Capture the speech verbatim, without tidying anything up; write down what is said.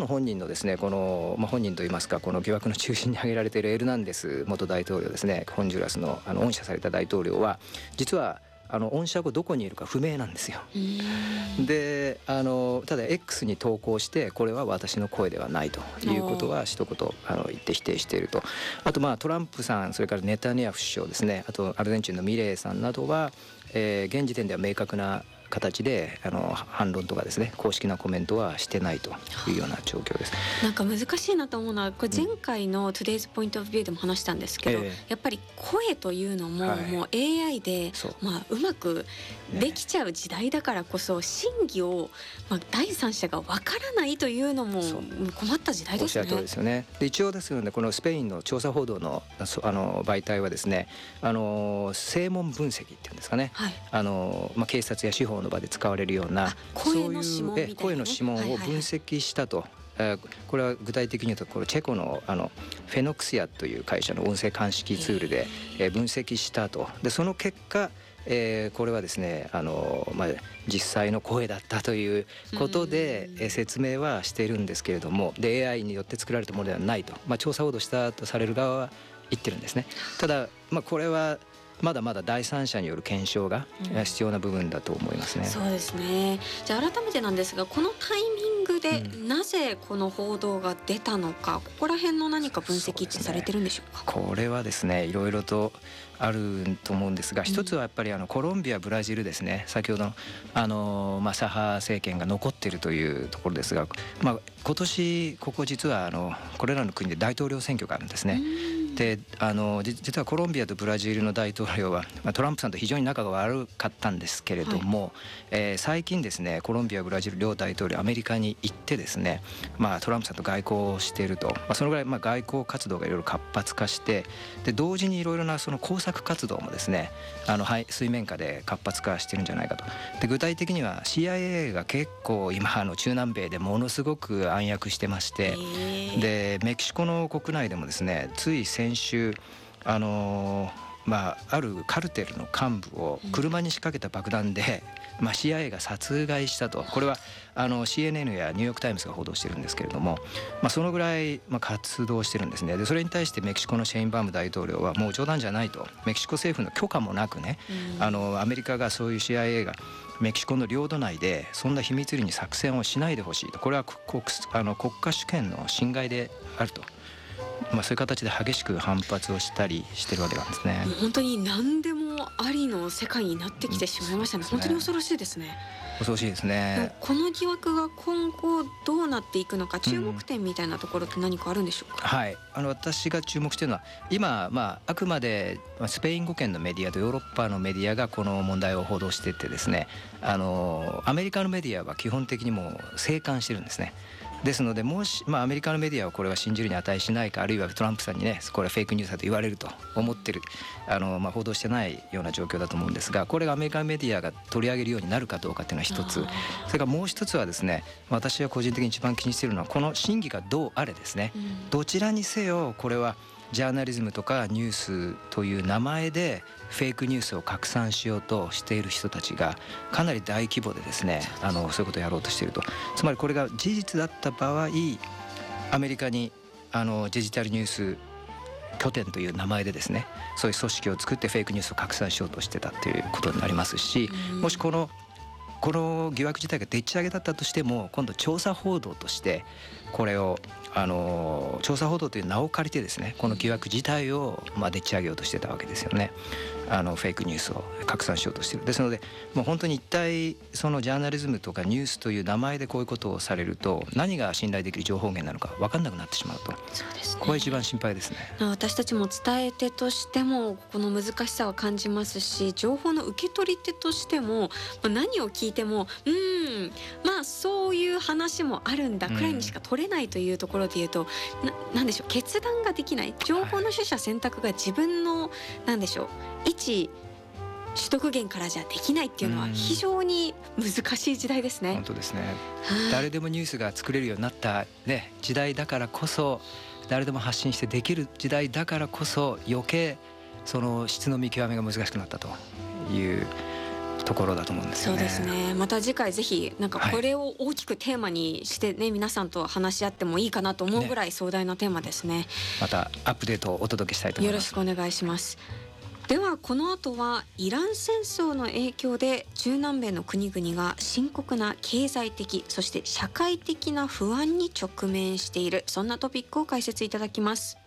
の本人のですねこの、まあ、本人といいますかこの疑惑の中心に挙げられているエルナンデス元大統領ですね、ホンジュラスのあの恩赦された大統領は実はあの恩赦後どこにいるか不明なんですよ。であのただ X に投稿してこれは私の声ではないということは一言あの言って否定していると。あとまあトランプさん、それからネタニヤフ首相ですね、あとアルゼンチンのミレイさんなどは、えー、現時点では明確な形であの反論とかですね公式なコメントはしてないというような状況です。 なんか難しいなと思うのはこれ前回の Today's Point of View でも話したんですけど、えー、やっぱり声というのも、はい、もう エーアイ でう,、まあ、うまくできちゃう時代だからこそ、ね、真偽を、まあ、第三者がわからないというのも困った時代ですね。 おっしゃる通りですよね。で一応ですのでこのスペインの調査報道の、あの媒体はですねあの声紋分析っていうんですかね、はい、あのまあ、警察や司法の場で使われるような声の指紋みたいな、ね、 声の指紋を分析したと、はいはいはい、これは具体的に言うとこれチェコ の, あのフェノクシアという会社の音声鑑識ツールで分析したと。でその結果、えー、これはですねあの、まあ、実際の声だったということで、えー、説明はしているんですけれども、で エーアイ によって作られたものではないと、まあ、調査報道したとされる側は言ってるんですね。ただ、まあ、これはまだまだ第三者による検証が必要な部分だと思いますね、 うん、そうですね。じゃあ改めてなんですがこのタイミングでなぜこの報道が出たのか、うん、ここら辺の何か分析ってされてるんでしょうか。 そうですね、これはですねいろいろとあると思うんですが、一つはやっぱりあのコロンビアブラジルですね、先ほどの、あの、まあ、左派政権が残っているというところですが、まあ、今年ここ実はあのこれらの国で大統領選挙があるんですね。であの実はコロンビアとブラジルの大統領は、まあ、トランプさんと非常に仲が悪かったんですけれども、はい、えー、最近ですねコロンビアブラジル両大統領アメリカに行ってですね、まあ、トランプさんと外交をしていると、まあ、そのぐらいまあ外交活動がいろいろ活発化して、で同時にいろいろなその工作活動もですねあの水面下で活発化してるんじゃないかと。で具体的には シーアイエー が結構今あの中南米でものすごく暗躍してまして、でメキシコの国内でもですねつい先週あのーまあ、あるカルテルの幹部を車に仕掛けた爆弾で、まあ、シーアイエー が殺害したと。これはあの シーエヌエヌ やニューヨークタイムズが報道してるんですけれども、まあ、そのぐらいまあ活動してるんですね。でそれに対してメキシコのシェインバーム大統領はもう冗談じゃないと、メキシコ政府の許可もなくね、あのアメリカがそういう シーアイエー がメキシコの領土内でそんな秘密裏に作戦をしないでほしいと、これは 国, あの国家主権の侵害であると、まあ、そういう形で激しく反発をしたりしてるわけなんですね。 本当に何でもありの世界になってきてしまいましたね、うん、本当に恐ろしいですね。 恐ろしいですね。 この疑惑が今後どうなっていくのか、注目点みたいなところって何かあるんでしょうか。 うん、はい、あの私が注目しているのは今、まあ、あくまでスペイン語圏のメディアとヨーロッパのメディアがこの問題を報道していてですね、あのアメリカのメディアは基本的にもう静観してるんですね。ですのでもし、まあ、アメリカのメディアはこれは信じるに値しないか、あるいはトランプさんにねこれはフェイクニュースだと言われると思ってる、あの、まあ、報道してないような状況だと思うんですが、これがアメリカメディアが取り上げるようになるかどうかっていうのは一つ、それからもう一つはですね、私は個人的に一番気にしているのはこの審議がどうあれですね、うん、どちらにせよこれはジャーナリズムとかニュースという名前でフェイクニュースを拡散しようとしている人たちがかなり大規模でですね、あのそういうことをやろうとしていると。つまりこれが事実だった場合、アメリカにあのデジタルニュース拠点という名前でですねそういう組織を作ってフェイクニュースを拡散しようとしてたということになりますし、もしこのこの疑惑自体がでっち上げだったとしても、今度調査報道としてこれをあの調査報道という名を借りてですねこの疑惑自体をまあでっち上げようとしてたわけですよね。あのフェイクニュースを拡散しようとしている。ですのでもう本当に一体そのジャーナリズムとかニュースという名前でこういうことをされると何が信頼できる情報源なのか分かんなくなってしまうと。 そうですね、 これが一番心配ですね。 私たちも伝え手としてもこの難しさは感じますし、情報の受け取り手としても何を聞いてもうーんまあそういう話もあるんだくらいにしか取れないというところで言うと、うん、な, なんでしょう決断ができない、情報の取捨選択が自分のなんでしょう一取得源からじゃできないっていうのは非常に難しい時代ですね。 本当ですね。誰でもニュースが作れるようになった、ね、時代だからこそ、誰でも発信してできる時代だからこそ余計その質の見極めが難しくなったというところだと思うんですよね。 そうですね。また次回ぜひなんかこれを大きくテーマにしてね、皆さんと話し合ってもいいかなと思うぐらい壮大なテーマですね。 またアップデートをお届けしたいと思います。 よろしくお願いします。ではこの後はイラン戦争の影響で中南米の国々が深刻な経済的そして社会的な不安に直面している、そんなトピックを解説いただきます。